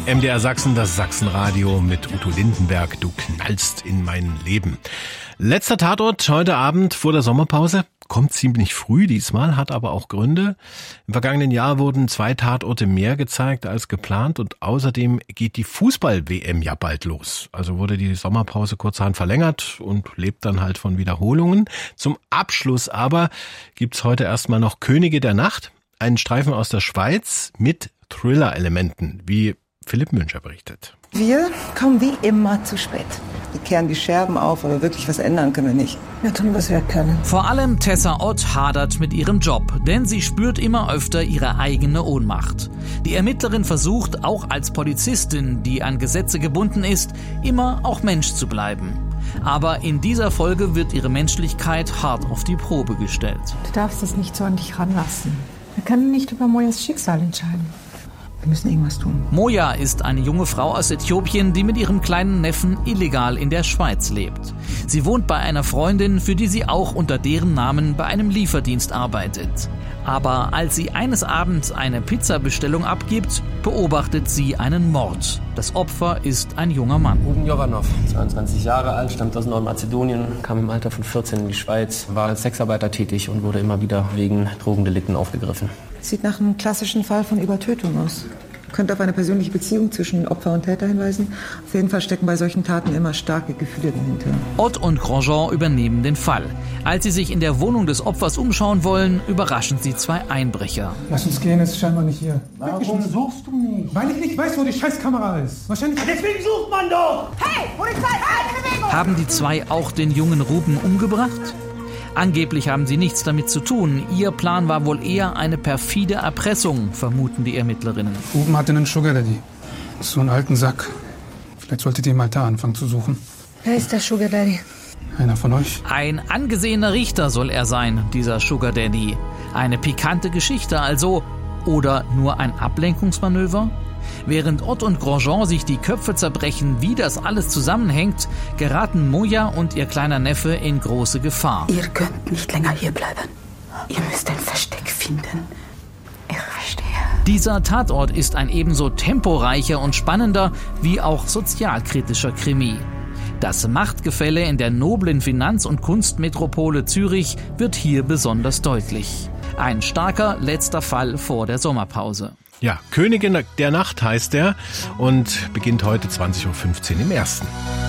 MDR Sachsen, das Sachsenradio mit Udo Lindenberg. Du knallst in mein Leben. Letzter Tatort heute Abend vor der Sommerpause. Kommt ziemlich früh diesmal, hat aber auch Gründe. Im vergangenen Jahr wurden 2 Tatorte mehr gezeigt als geplant und außerdem geht die Fußball-WM ja bald los. Also wurde die Sommerpause kurzerhand verlängert und lebt dann halt von Wiederholungen. Zum Abschluss aber gibt's heute erstmal noch Könige der Nacht, einen Streifen aus der Schweiz mit Thriller-Elementen, wie Philipp Müncher berichtet. Wir kommen wie immer zu spät. Wir kehren die Scherben auf, aber wirklich was ändern können wir nicht. Wir tun, was wir können. Vor allem Tessa Ott hadert mit ihrem Job, denn sie spürt immer öfter ihre eigene Ohnmacht. Die Ermittlerin versucht, auch als Polizistin, die an Gesetze gebunden ist, immer auch Mensch zu bleiben. Aber in dieser Folge wird ihre Menschlichkeit hart auf die Probe gestellt. Du darfst es nicht so an dich ranlassen. Wir können nicht über Mojas Schicksal entscheiden. Wir müssen irgendwas tun. Moja ist eine junge Frau aus Äthiopien, die mit ihrem kleinen Neffen illegal in der Schweiz lebt. Sie wohnt bei einer Freundin, für die sie auch unter deren Namen bei einem Lieferdienst arbeitet. Aber als sie eines Abends eine Pizzabestellung abgibt, beobachtet sie einen Mord. Das Opfer ist ein junger Mann. Ruben Jovanov, 22 Jahre alt, stammt aus Nordmazedonien, kam im Alter von 14 in die Schweiz, war als Sexarbeiter tätig und wurde immer wieder wegen Drogendelikten aufgegriffen. Sieht nach einem klassischen Fall von Übertötung aus. Könnte auf eine persönliche Beziehung zwischen Opfer und Täter hinweisen. Auf jeden Fall stecken bei solchen Taten immer starke Gefühle dahinter. Ott und Grandjean übernehmen den Fall. Als sie sich in der Wohnung des Opfers umschauen wollen, überraschen sie 2 Einbrecher. Lass uns gehen, es ist scheinbar nicht hier. Warum suchst du nicht? Weil ich nicht weiß, wo die Scheißkamera ist. Wahrscheinlich. Deswegen sucht man doch! Hey, Polizei, eine Bewegung! Haben die 2 auch den jungen Ruben umgebracht? Angeblich haben sie nichts damit zu tun. Ihr Plan war wohl eher eine perfide Erpressung, vermuten die Ermittlerinnen. Ruben hatte einen Sugar Daddy. So einen alten Sack. Vielleicht solltet ihr mal da anfangen zu suchen. Wer ist der Sugar Daddy? Einer von euch? Ein angesehener Richter soll er sein, dieser Sugar Daddy. Eine pikante Geschichte also. Oder nur ein Ablenkungsmanöver? Während Ott und Grandjean sich die Köpfe zerbrechen, wie das alles zusammenhängt, geraten Moja und ihr kleiner Neffe in große Gefahr. Ihr könnt nicht länger hier bleiben. Ihr müsst ein Versteck finden. Ich verstehe. Dieser Tatort ist ein ebenso temporeicher und spannender wie auch sozialkritischer Krimi. Das Machtgefälle in der noblen Finanz- und Kunstmetropole Zürich wird hier besonders deutlich. Ein starker letzter Fall vor der Sommerpause. Ja, Könige der Nacht heißt er und beginnt heute 20.15 Uhr im Ersten.